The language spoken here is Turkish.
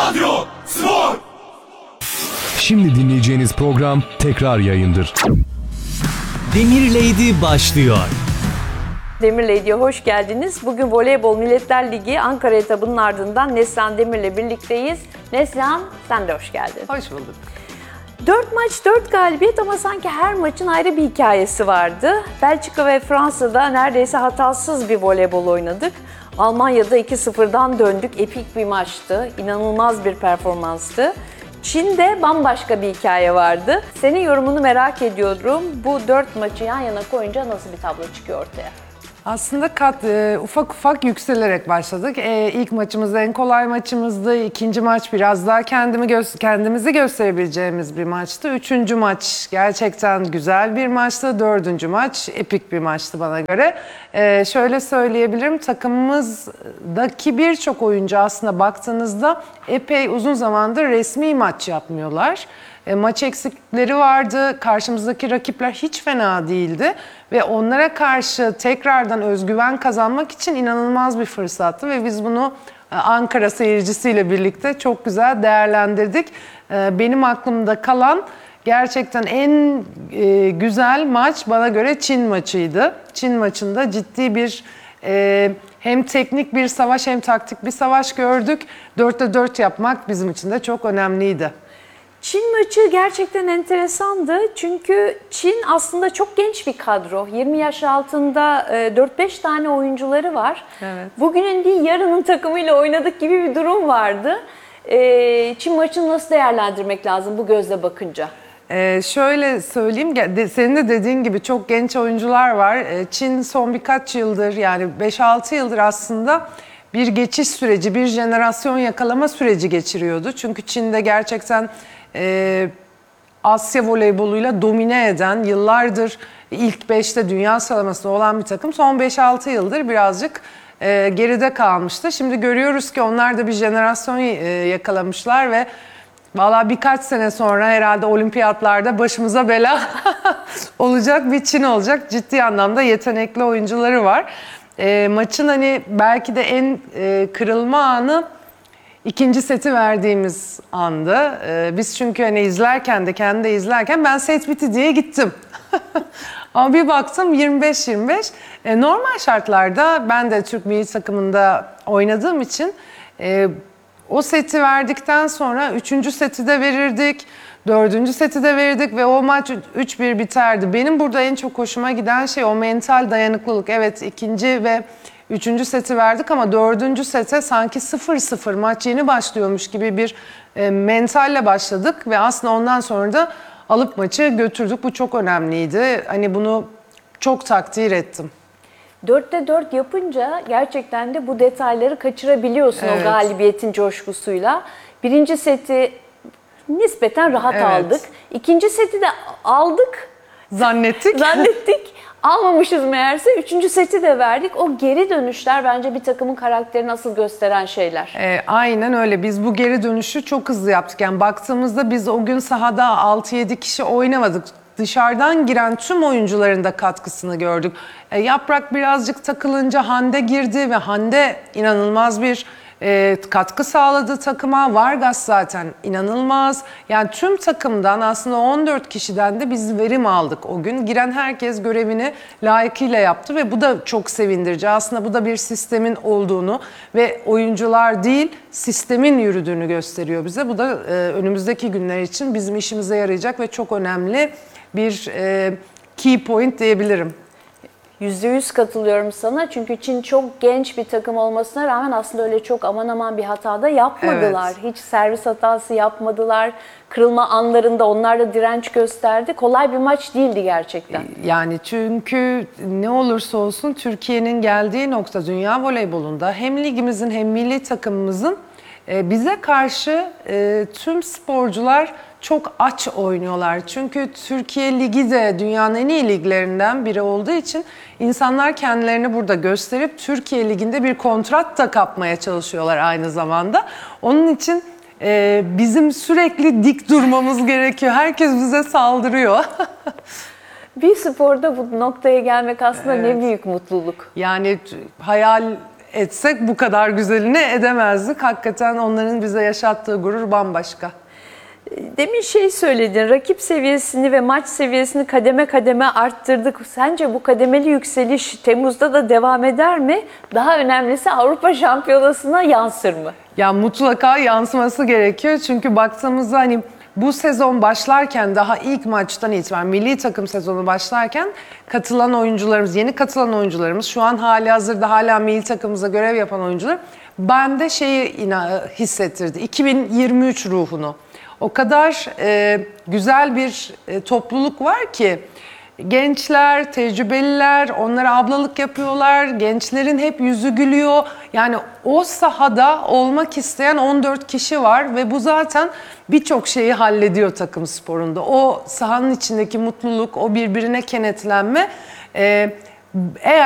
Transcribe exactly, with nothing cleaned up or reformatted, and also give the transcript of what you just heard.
Radyo Spor. Şimdi dinleyeceğiniz program tekrar yayındır. Demirlady başlıyor. Demirlady'ye hoş geldiniz. Bugün Voleybol Milletler Ligi Ankara etabının ardından Neslihan Demir'le birlikteyiz. Neslihan, sen de hoş geldin. Hoş bulduk. Dört maç, dört galibiyet ama sanki her maçın ayrı bir hikayesi vardı. Belçika ve Fransa'da neredeyse hatasız bir voleybol oynadık. Almanya'da iki sıfırdan döndük. Epik bir maçtı. İnanılmaz bir performanstı. Çin'de bambaşka bir hikaye vardı. Senin yorumunu merak ediyorum. Bu dört maçı yan yana koyunca nasıl bir tablo çıkıyor ortaya? Aslında kat e, ufak ufak yükselerek başladık. E, ilk maçımız en kolay maçımızdı. İkinci maç biraz daha kendimi gö- kendimizi gösterebileceğimiz bir maçtı. Üçüncü maç gerçekten güzel bir maçtı. Dördüncü maç epik bir maçtı bana göre. E, şöyle söyleyebilirim, takımımızdaki birçok oyuncu aslında baktığınızda epey uzun zamandır resmi maç yapmıyorlar. E, maç eksikleri vardı. Karşımızdaki rakipler hiç fena değildi. Ve onlara karşı tekrardan özgüven kazanmak için inanılmaz bir fırsattı. Ve biz bunu e, Ankara seyircisiyle birlikte çok güzel değerlendirdik. E, benim aklımda kalan gerçekten en e, güzel maç bana göre Çin maçıydı. Çin maçında ciddi bir e, hem teknik bir savaş hem taktik bir savaş gördük. dörtte dört yapmak bizim için de çok önemliydi. Çin maçı gerçekten enteresandı çünkü Çin aslında çok genç bir kadro. yirmi yaş altında dört beş tane oyuncuları var. Evet. Bugünün değil yarının takımıyla oynadık gibi bir durum vardı. Çin maçını nasıl değerlendirmek lazım bu gözle bakınca? Ee, şöyle söyleyeyim, senin de dediğin gibi çok genç oyuncular var. Çin son birkaç yıldır, yani beş altı yıldır aslında bir geçiş süreci, bir jenerasyon yakalama süreci geçiriyordu. Çünkü Çin'de gerçekten e, Asya voleyboluyla domine eden, yıllardır ilk beşte dünya sıralamasında olan bir takım son beş altı yıldır birazcık e, geride kalmıştı. Şimdi görüyoruz ki onlar da bir jenerasyon e, yakalamışlar ve valla birkaç sene sonra herhalde olimpiyatlarda başımıza bela olacak bir Çin olacak. Ciddi anlamda yetenekli oyuncuları var. E, maçın hani belki de en e, kırılma anı ikinci seti verdiğimiz andı. E, biz çünkü hani izlerken de kendi de izlerken ben set bitti diye gittim. Ama bir baktım yirmi beş yirmi beş. E, normal şartlarda ben de Türk milli takımında oynadığım için e, o seti verdikten sonra üçüncü seti de verirdik. Dördüncü seti de verirdik ve o maç üç bir biterdi. Benim burada en çok hoşuma giden şey o mental dayanıklılık. Evet, ikinci ve üçüncü seti verdik ama dördüncü sete sanki sıfır sıfır maç yeni başlıyormuş gibi bir e, mentalle başladık. Ve aslında ondan sonra da alıp maçı götürdük. Bu çok önemliydi. Hani bunu çok takdir ettim. dörtte dört yapınca gerçekten de bu detayları kaçırabiliyorsun, evet, o galibiyetin coşkusuyla. Birinci seti nispeten rahat, evet, aldık. İkinci seti de aldık. Zannettik. Zannettik. Almamışız meğerse. Üçüncü seti de verdik. O geri dönüşler bence bir takımın karakterini asıl gösteren şeyler. E, aynen öyle. Biz bu geri dönüşü çok hızlı yaptık. Yani baktığımızda biz o gün sahada altı yedi kişi oynamadık. Dışarıdan giren tüm oyuncuların da katkısını gördük. E, Yaprak birazcık takılınca Hande girdi ve Hande inanılmaz bir e, katkı sağladı takıma. Vargas zaten inanılmaz. Yani tüm takımdan aslında on dört kişiden de biz verim aldık o gün. Giren herkes görevini layıkıyla yaptı ve bu da çok sevindirici. Aslında bu da bir sistemin olduğunu ve oyuncular değil sistemin yürüdüğünü gösteriyor bize. Bu da e, önümüzdeki günler için bizim işimize yarayacak ve çok önemli bir e, key point diyebilirim. yüzde yüz katılıyorum sana çünkü Çin çok genç bir takım olmasına rağmen aslında öyle çok aman aman bir hata da yapmadılar. Evet. Hiç servis hatası yapmadılar. Kırılma anlarında onlar da direnç gösterdi. Kolay bir maç değildi gerçekten. Yani çünkü ne olursa olsun Türkiye'nin geldiği nokta dünya voleybolunda hem ligimizin hem milli takımımızın bize karşı tüm sporcular çok aç oynuyorlar. Çünkü Türkiye Ligi de dünyanın en iyi liglerinden biri olduğu için insanlar kendilerini burada gösterip Türkiye Ligi'nde bir kontrat da kapmaya çalışıyorlar aynı zamanda. Onun için e, bizim sürekli dik durmamız gerekiyor. Herkes bize saldırıyor. Bir sporda bu noktaya gelmek aslında, evet, ne büyük mutluluk. Yani hayal etsek bu kadar güzelini edemezdik. Hakikaten onların bize yaşattığı gurur bambaşka. Demin şey söyledin, rakip seviyesini ve maç seviyesini kademe kademe arttırdık. Sence bu kademeli yükseliş Temmuz'da da devam eder mi? Daha önemlisi Avrupa Şampiyonası'na yansır mı? Ya mutlaka yansıması gerekiyor. Çünkü baktığımızda hani bu sezon başlarken, daha ilk maçtan itibaren milli takım sezonu başlarken katılan oyuncularımız, yeni katılan oyuncularımız, şu an hali hazırda hala milli takımımıza görev yapan oyuncular bende şeyi hissettirdi. iki bin yirmi üç ruhunu. O kadar e, güzel bir e, topluluk var ki gençler, tecrübeliler, onlara ablalık yapıyorlar. Gençlerin hep yüzü gülüyor. Yani o sahada olmak isteyen on dört kişi var ve bu zaten birçok şeyi hallediyor takım sporunda. O sahanın içindeki mutluluk, o birbirine kenetlenme. E, eğer